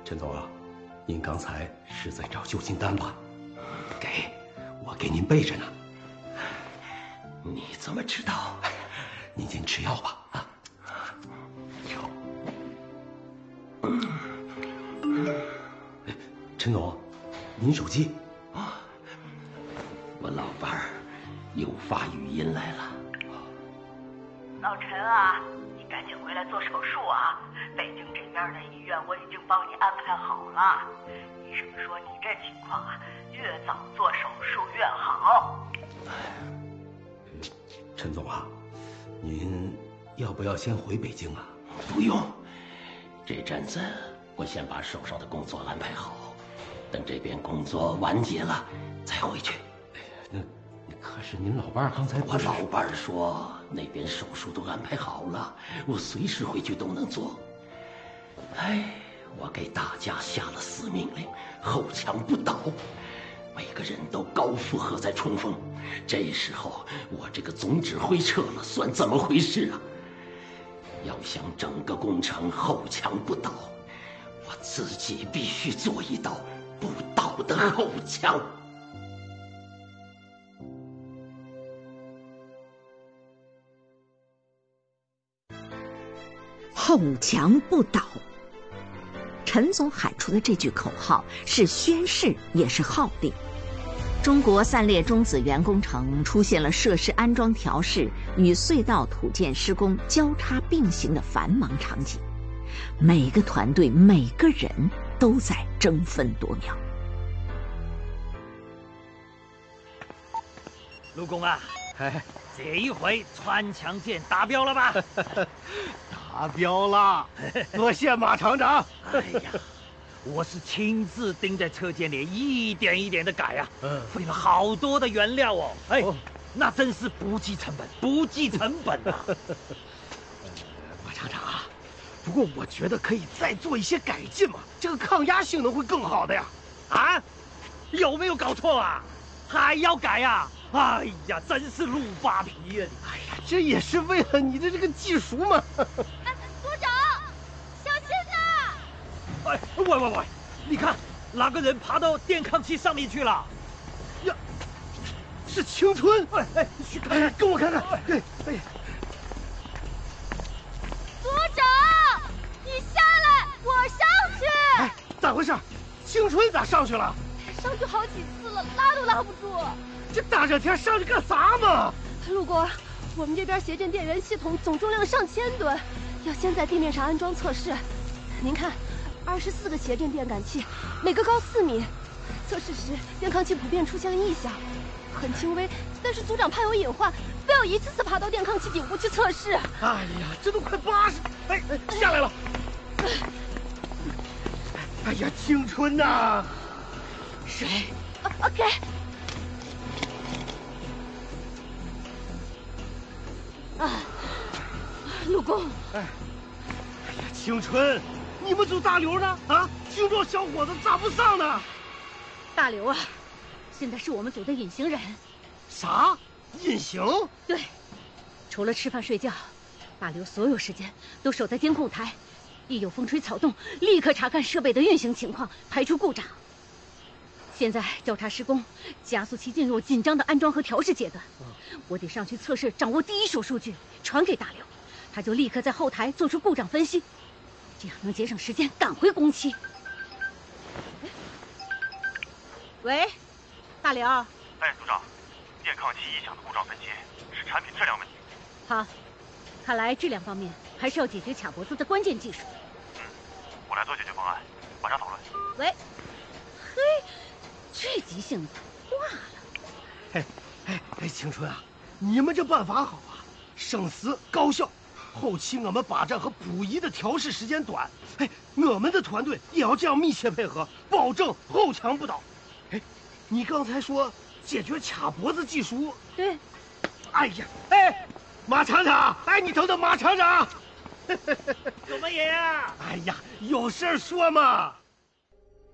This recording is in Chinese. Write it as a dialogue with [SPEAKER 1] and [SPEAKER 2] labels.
[SPEAKER 1] 陈总啊，您刚才是在找救心丹吧？我给您备着呢。
[SPEAKER 2] 你怎么知道？
[SPEAKER 1] 您先吃药吧啊。陈总，您手机
[SPEAKER 2] 啊，我老伴儿又发语音来了。
[SPEAKER 3] 老陈啊，你赶紧回来做手术啊！北京这边的医院我已经帮你安排好了。医生说你这情况啊，越早做手术越好。
[SPEAKER 1] 陈总啊，您要不要先回北京啊？
[SPEAKER 2] 不用，这阵子我先把手上的工作安排好，等这边工作完结了再回去。
[SPEAKER 1] 可是您老伴儿刚才
[SPEAKER 2] 我老伴儿说那边手术都安排好了，我随时回去都能做。我给大家下了死命令，后墙不倒，每个人都高负荷在冲锋。这时候我这个总指挥撤了，算怎么回事啊？要想整个工程后墙不倒，我自己必须做一道不倒的后墙。
[SPEAKER 4] 后墙不倒。陈总喊出的这句口号是宣誓，也是号令。中国三列中子源工程出现了设施安装调试与隧道土建施工交叉并行的繁忙场景，每个团队每个人都在争分夺秒。
[SPEAKER 5] 陆工啊，这一回穿墙舰达标了吧？
[SPEAKER 6] 达标了，多谢马厂长。
[SPEAKER 5] 哎呀，我是亲自盯在车间里一点一点的改啊，费了好多的原料哦。那真是不计成本，不计成本啊！
[SPEAKER 6] 马厂长啊，不过我觉得可以再做一些改进嘛，这个抗压性能会更好的呀。
[SPEAKER 5] 啊，有没有搞错啊？还要改呀？哎呀，真是鹿扒皮呀！
[SPEAKER 6] 哎呀，这也是为了你的这个技术嘛。
[SPEAKER 7] 组长，小心呐！
[SPEAKER 5] 喂，你看哪个人爬到电抗器上面去了？
[SPEAKER 6] 呀，是青春！去看看，跟我看看。
[SPEAKER 7] 组长，你下来，我上去。
[SPEAKER 6] 咋回事？青春咋上去了？
[SPEAKER 7] 上去好几次了，拉都拉不住。
[SPEAKER 6] 这大热天上去干啥嘛？
[SPEAKER 7] 陆工，我们这边谐振电源系统总重量上千吨，要先在地面上安装测试。您看，24个谐振电感器，每个高4米。测试时，电抗器普遍出现了异响，很轻微，但是组长怕有隐患，非要一次次爬到电抗器顶部去测试。
[SPEAKER 6] 哎呀，这都快80，下来了。哎呀，青春呐！
[SPEAKER 7] 水，OK。陆工，
[SPEAKER 6] 哎呀，青春，你们组大刘呢？啊，精壮小伙子咋不上呢？
[SPEAKER 7] 大刘啊，现在是我们组的隐形人。
[SPEAKER 6] 啥？隐形？
[SPEAKER 7] 对，除了吃饭睡觉，大刘所有时间都守在监控台，一有风吹草动，立刻查看设备的运行情况，排除故障。现在交叉施工，加速器进入紧张的安装和调试阶段。我得上去测试，掌握第一手数据，传给大刘，他就立刻在后台做出故障分析，这样能节省时间，赶回工期。喂，大刘。
[SPEAKER 8] 组长，电抗器异响的故障分析是产品质量问题。
[SPEAKER 7] 好，看来质量方面还是要解决卡脖子的关键技术。
[SPEAKER 8] 我来做解决方案，马上讨论。
[SPEAKER 7] 喂，嘿，这急性子挂了。
[SPEAKER 6] 青春啊，你们这办法好啊，省时高效。后期我们把站和补仪的调试时间短。我们的团队也要这样密切配合，保证后墙不倒。你刚才说解决卡脖子技术？
[SPEAKER 7] 对。
[SPEAKER 6] 哎呀，马厂长，你等等，马厂长。
[SPEAKER 5] 怎么爷啊？
[SPEAKER 6] 哎呀，有事说嘛。